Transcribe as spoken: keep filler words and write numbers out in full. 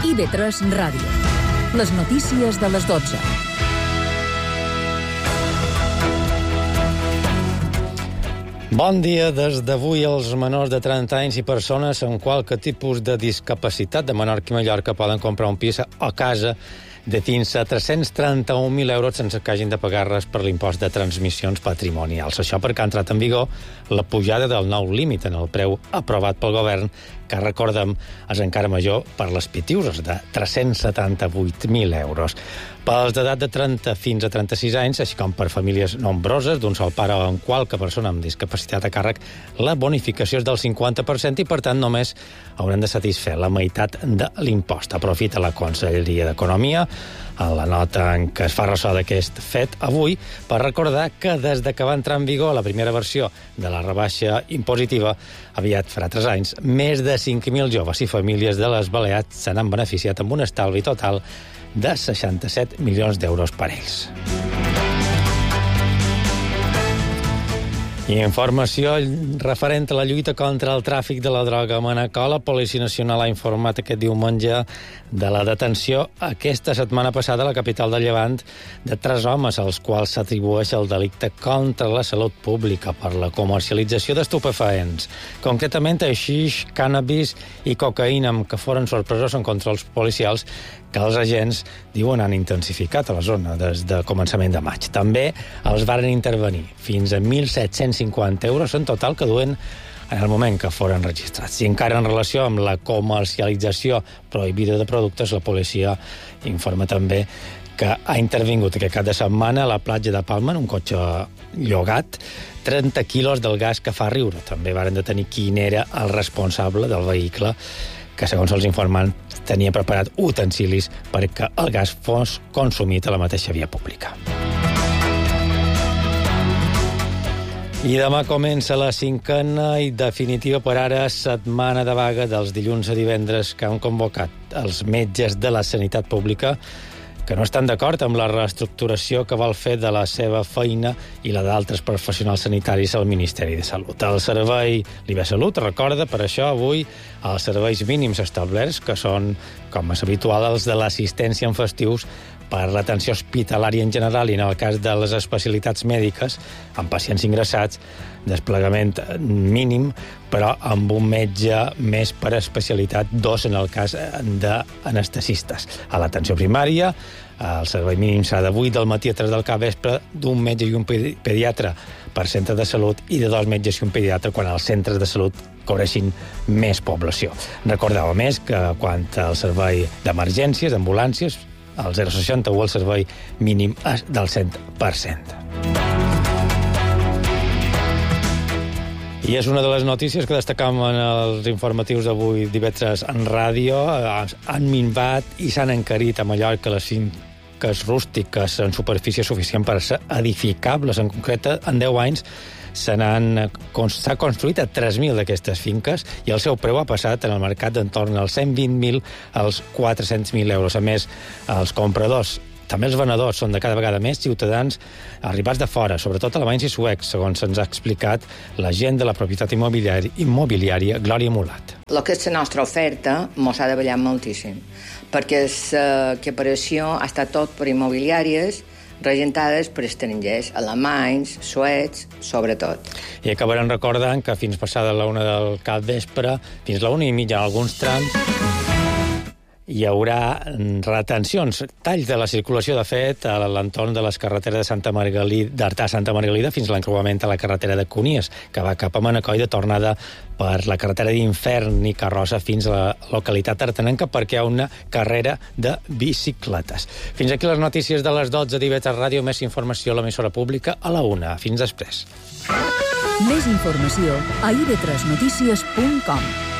I V tres Ràdio. Les notícies de les dotze. Bon dia. Des d'avui els menors de trenta anys i persones amb qualque tipus de discapacitat de Menorca i Mallorca poden comprar un pis o casa de fins a tres-cents trenta-un mil euros sense que hagin de pagar res per l'impost de transmissions patrimonials. Això perquè ha entrat en vigor la pujada del nou límit en el preu aprovat pel govern, que, recordem, és encara major per les pitiuses, de tres-cents setanta-vuit mil euros. Pels d'edat de trenta fins a trenta-sis anys, així com per famílies nombroses, d'un sol pare o amb qualque persona amb discapacitat a càrrec, la bonificació és del cinquanta per cent i, per tant, només hauran de satisfer la meitat de l'impost. Aprofita la Conselleria d'Economia a la nota en què es fa ressò d'aquest fet avui per recordar que des de que va entrar en vigor la primera versió de la rebaixa impositiva, aviat farà tres anys, més de cinc mil joves i famílies de les Balears se n'han beneficiat amb un estalvi total de seixanta-set milions d'euros per ells. I informació referent a la lluita contra el tràfic de la droga a Manacor. La Policia Nacional ha informat aquest diumenge de la detenció aquesta setmana passada a la capital de Llevant de tres homes als quals s'atribueix el delicte contra la salut pública per la comercialització d'estupefaents. Concretament, aixix, cànnabis i cocaïna, amb que foren sorpresos en controls policials que els agents diuen han intensificat a la zona des de començament de maig. També els varen intervenir fins a mil set-cents cinquanta euros en total que duen en el moment que foren registrats. I encara en relació amb la comercialització prohibida de productes, la policia informa també que ha intervingut aquest cap de setmana a la platja de Palma en un cotxe llogat trenta quilos del gas que fa riure. També varen detenir quin era el responsable del vehicle, que, segons els informants, tenia preparat utensilis perquè el gas fos consumit a la mateixa via pública. I demà comença la cinquena i definitiva per ara setmana de vaga dels dilluns a divendres que han convocat els metges de la sanitat pública, que no estan d'acord amb la reestructuració que vol fer de la seva feina i la d'altres professionals sanitaris al Ministeri de Salut. El servei l'I B Salut recorda, per això, avui els serveis mínims establerts, que són, com és habitual, els de l'assistència en festius per l'atenció hospitalària en general i, en el cas de les especialitats mèdiques, amb pacients ingressats, desplegament mínim, però amb un metge més per especialitat, dos en el cas d'anestesistes. A l'atenció primària, el servei mínim serà de vuit del matí a tres del capvespre, d'un metge i un pediatre per centre de salut i de dos metges i un pediatre quan els centres de salut cobreixin més població. Recordeu, a més, que quant al servei d'emergències, d'ambulàncies, el zero seixanta u, el servei mínim és del cent per cent. I és una de les notícies que destacam en els informatius d'avui d'I V tres en ràdio. Han minvat i s'han encarit a Mallorca les finques rústiques en superfície suficient per ser edificables. En concret, en deu anys s'ha construït a tres mil d'aquestes finques i el seu preu ha passat en el mercat d'entorn als cent vint mil als quatre-cents mil euros. A més, els compradors, també els venedors, són de cada vegada més ciutadans arribats de fora, sobretot alemanys i suecs, segons se'ns ha explicat l'agent de la propietat immobiliària, immobiliària Glòria Mulat. El que és la nostra oferta mos ha de ballar moltíssim, perquè l'equiparació ha estat tot per immobiliàries regentades per estrangers, alemanys, suecs, sobretot. I acabarem recordant que fins passada la una del capvespre, fins la una i mitja en alguns trams, hi haurà retencions, talls de la circulació, de fet, a l'entorn de les carreteres de Santa Margalida, d'Artà a Santa Margalida, fins a l'encreuament a la carretera de Cunies, que va cap a Manacor, i de tornada per la carretera d'Infern i Carrossa fins a la localitat tartanenca, perquè hi ha una carrera de bicicletes. Fins aquí les notícies de les dotze d'I V tres Ràdio. Més informació a l'emissora pública a la una. Fins després. Més informació a i ve tres notícies punt com.